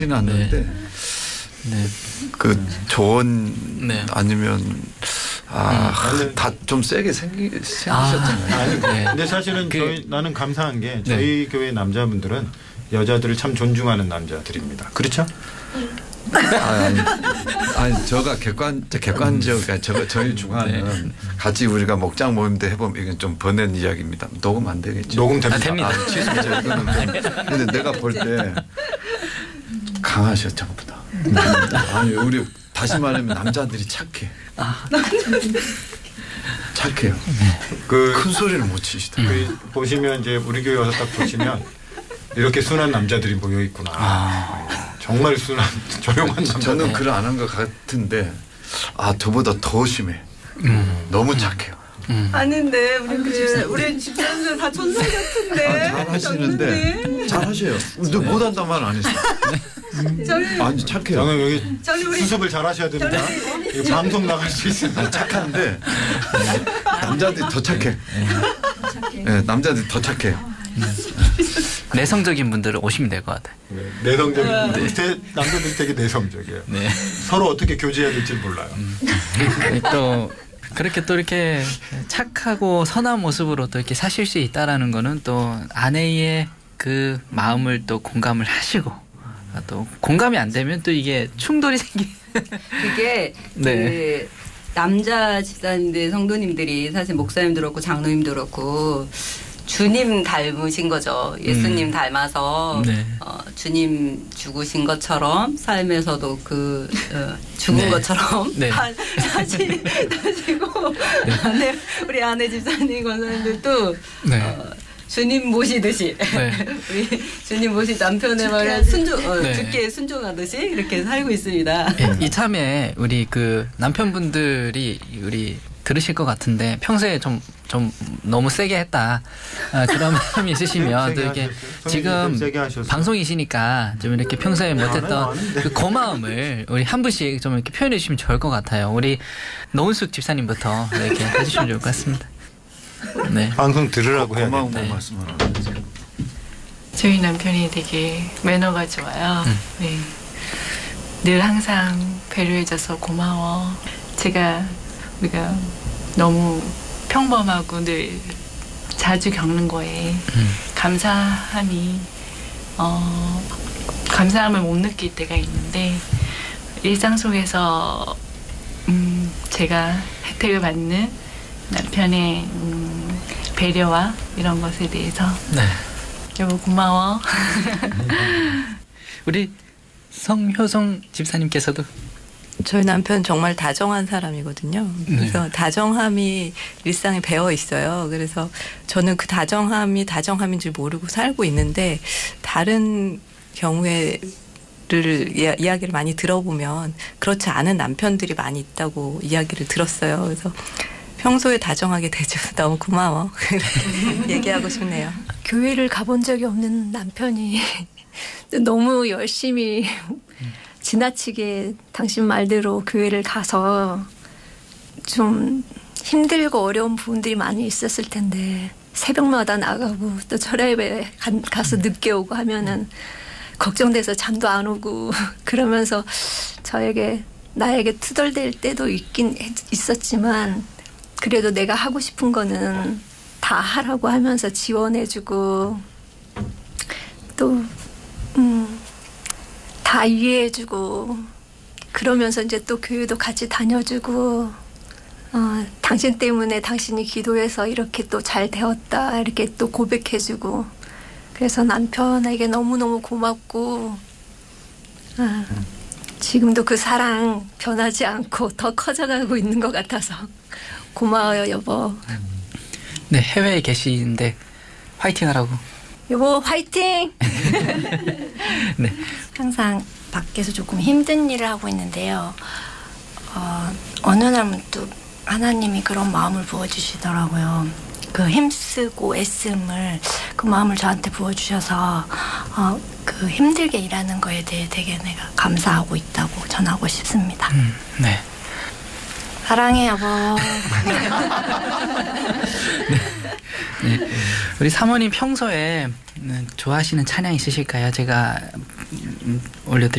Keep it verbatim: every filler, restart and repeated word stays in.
않는데 네. 그 조언 네. 아니면 아 다 좀 세게 생기 생기셨잖아요. 아니, 네. 근데 사실은 그, 저희 나는 감사한 게 네. 저희 교회 남자분들은 여자들을 참 존중하는 남자들입니다. 그렇죠? 아니, 아니 저가 객관 객관적 저 저희 중화는 네. 같이 우리가 목장 모임도 해보면 이건 좀 번낸 이야기입니다. 녹음 안 되겠죠? 녹음됩니다. 아, 됩니다. 아, 취소죠. 이거는. 근데 내가 볼 때 강하셔 전부다. 아니 우리 다시 말하면 남자들이 착해. 아. 착해요. 그, 큰 소리를 못 치시다. 그 보시면 이제 우리 교회 와서 딱 보시면 이렇게 순한 남자들이 모여 있구나. 아. 정말 순한 조용한 남자. 저는 글 안 한 것 같은데 아 저보다 더 심해. 음. 너무 착해요. 음. 아닌데 우리 그 우리 집사님들 다 천사 같은데. 아, 잘하시는데 잘하셔요. 근데 못한단 말 안 했어요. 저희 아니 착해요. 저는 여기 저는 우리 수습을 잘 하셔야 됩니다. 이거 방송 나갈 수 있어요. 아니, 착한데 남자들이 더 착해. 네, 남자들이 더 착해요. 내성적인 분들은 오시면 될 것 같아요. 네, 내성적인 대, 남자들이 되게 내성적이에요. 네. 서로 어떻게 교제해야 될지 몰라요. 음. 또 그렇게 또 이렇게 착하고 선한 모습으로 또 이렇게 사실 수 있다라는 거는 또 아내의 그 마음을 또 공감을 하시고 또 공감이 안 되면 또 이게 충돌이 생기. 그게 네. 그 남자 집사님들 성도님들이 사실 목사님도 그렇고 장로님도 그렇고 주님 닮으신 거죠. 예수님 음. 닮아서 네. 어, 주님 죽으신 것처럼 삶에서도 그 어, 죽은 네. 것처럼 네. 다 사실 다시고 아내 우리 아내 집사님 권사님들도 네. 어, 주님 모시듯이 네. 우리 주님 모시 남편의 말에 순종 어, 네. 죽게 순종하듯이 이렇게 살고 있습니다. 예, 이참에 우리 그 남편분들이 우리 들으실 것 같은데 평소에 좀, 좀 너무 세게 했다. 아, 그런 마음이 있으시면 또 이렇게 지금 방송이시니까 좀 이렇게 평소에 못했던 그 고마움을 우리 한 분씩 좀 이렇게 표현해 주시면 좋을 것 같아요. 우리 노은숙 집사님부터 이렇게 해주시면 좋을 것 같습니다. 네. 방송 들으라고 해야 고마운 돼. 거 말씀하라고. 저희 남편이 되게 매너가 좋아요. 음. 네. 늘 항상 배려해줘서 고마워. 제가 우리가 너무 평범하고 늘 자주 겪는 거에 음. 감사함이 어, 감사함을 못 느낄 때가 있는데 일상 속에서 음, 제가 혜택을 받는 남편의 음, 배려와 이런 것에 대해서 네. 여보 고마워. 우리 성효성 집사님께서도 저희 남편 정말 다정한 사람이거든요. 그래서 네. 다정함이 일상에 배어 있어요. 그래서 저는 그 다정함이 다정함인 줄 모르고 살고 있는데 다른 경우에를 이야기를 많이 들어보면 그렇지 않은 남편들이 많이 있다고 이야기를 들었어요. 그래서 평소에 다정하게 대줘서 너무 고마워. 얘기하고 싶네요. 교회를 가본 적이 없는 남편이 너무 열심히 지나치게 당신 말대로 교회를 가서 좀 힘들고 어려운 부분들이 많이 있었을 텐데 새벽마다 나가고 또 철야예배 가서 늦게 오고 하면은 걱정돼서 잠도 안 오고 그러면서 저에게 나에게 투덜댈 때도 있긴 있었지만 그래도 내가 하고 싶은 거는 다 하라고 하면서 지원해주고 또 음, 다 이해해주고 그러면서 이제 또 교회도 같이 다녀주고 어, 당신 때문에 당신이 기도해서 이렇게 또 잘 되었다 이렇게 또 고백해주고 그래서 남편에게 너무너무 고맙고 아, 지금도 그 사랑 변하지 않고 더 커져가고 있는 것 같아서 고마워요 여보. 네, 해외에 계시는데 화이팅 하라고. 여보 화이팅. 네. 항상 밖에서 조금 힘든 일을 하고 있는데요. 어, 어느 날은 또 하나님이 그런 마음을 부어주시더라고요. 그 힘쓰고 애씀을 그 마음을 저한테 부어주셔서 어, 그 힘들게 일하는 거에 대해 되게 내가 감사하고 있다고 전하고 싶습니다. 음, 네. 사랑해 여보. 네. 우리 사모님 평소에 좋아하시는 찬양 있으실까요? 제가 올려드릴게요.